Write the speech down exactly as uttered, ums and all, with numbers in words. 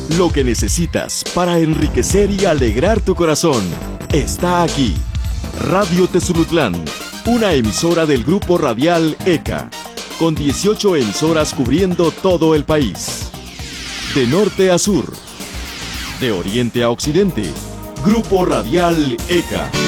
Lo que necesitas para enriquecer y alegrar tu corazón está aquí. Radio Tezulutlán, una emisora del Grupo Radial E C A, con dieciocho emisoras cubriendo todo el país. De norte a sur, de oriente a occidente, Grupo Radial E C A.